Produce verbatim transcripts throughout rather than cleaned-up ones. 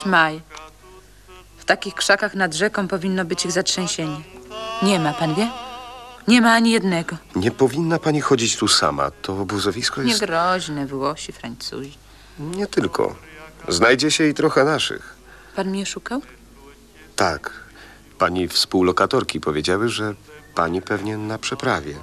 Maj. W takich krzakach nad rzeką powinno być ich zatrzęsienie. Nie ma, pan wie? Nie ma ani jednego. Nie powinna pani chodzić tu sama. To obozowisko jest... Niegroźne, Włosi, Francuzi. Nie tylko. Znajdzie się i trochę naszych. Pan mnie szukał? Tak. Pani współlokatorki powiedziały, że pani pewnie na przeprawie.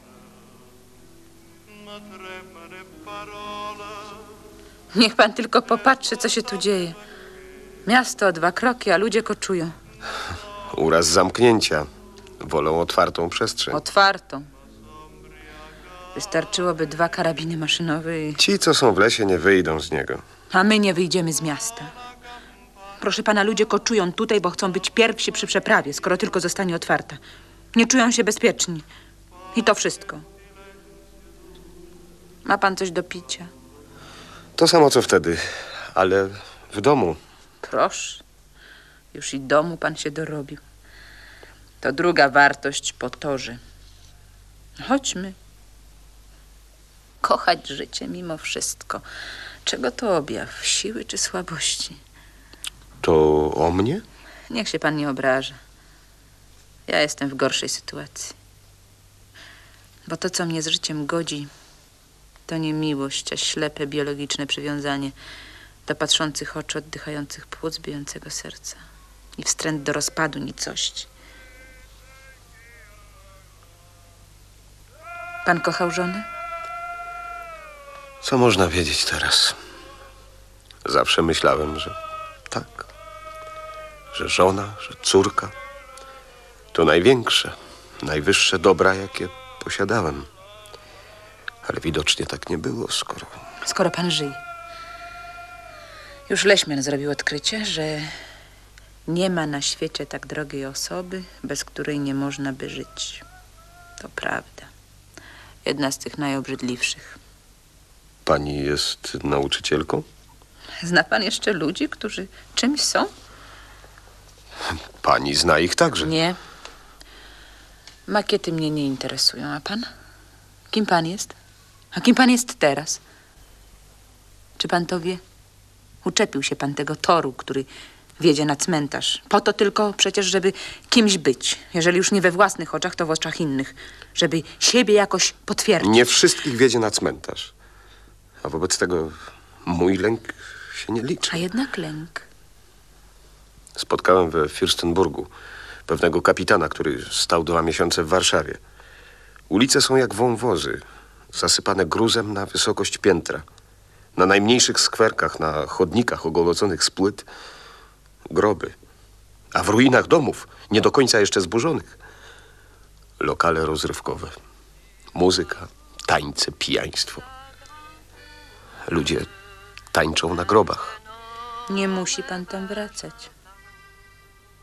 Niech pan tylko popatrzy, co się tu dzieje. Miasto o dwa kroki, a ludzie koczują. Uraz zamknięcia. Wolą otwartą przestrzeń. Otwartą. Wystarczyłoby dwa karabiny maszynowe i... Ci, co są w lesie, nie wyjdą z niego. A my nie wyjdziemy z miasta. Proszę pana, ludzie koczują tutaj, bo chcą być pierwsi przy przeprawie, skoro tylko zostanie otwarta. Nie czują się bezpieczni. I to wszystko. Ma pan coś do picia? To samo, co wtedy. Ale w domu. Proszę. Już i domu pan się dorobił. To druga wartość po torze. Chodźmy. Kochać życie mimo wszystko. Czego to objaw? Siły czy słabości? To o mnie? Niech się pan nie obraża. Ja jestem w gorszej sytuacji. Bo to, co mnie z życiem godzi, to nie miłość, a ślepe biologiczne przywiązanie do patrzących oczu, oddychających płuc, bijącego serca i wstręt do rozpadu nicości. Pan kochał żonę? Co można wiedzieć teraz? Zawsze myślałem, że tak. Że żona, że córka to największe, najwyższe dobra, jakie posiadałem. Ale widocznie tak nie było, skoro... Skoro pan żyje. Już Leśmian zrobił odkrycie, że nie ma na świecie tak drogiej osoby, bez której nie można by żyć. To prawda. Jedna z tych najobrzydliwszych. Pani jest nauczycielką? Zna pan jeszcze ludzi, którzy czymś są? Pani zna ich także. Nie. Makiety mnie nie interesują. A pan? Kim pan jest? A kim pan jest teraz? Czy pan to wie? Uczepił się pan tego toru, który wiedzie na cmentarz. Po to tylko przecież, żeby kimś być. Jeżeli już nie we własnych oczach, to w oczach innych. Żeby siebie jakoś potwierdzić. Nie wszystkich wiedzie na cmentarz. A wobec tego mój lęk się nie liczy. A jednak lęk. Spotkałem we Fürstenburgu pewnego kapitana, który stał dwa miesiące w Warszawie. Ulice są jak wąwozy, zasypane gruzem na wysokość piętra. Na najmniejszych skwerkach, na chodnikach ogołoconych z płyt groby. A w ruinach domów, nie do końca jeszcze zburzonych, lokale rozrywkowe. Muzyka, tańce, pijaństwo. Ludzie tańczą na grobach. Nie musi pan tam wracać.